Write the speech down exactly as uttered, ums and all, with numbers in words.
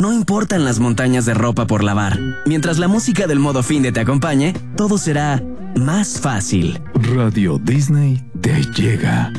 no importan las montañas de ropa por lavar. Mientras la música del modo Finde te acompañe, todo será más fácil. Radio Disney te llega.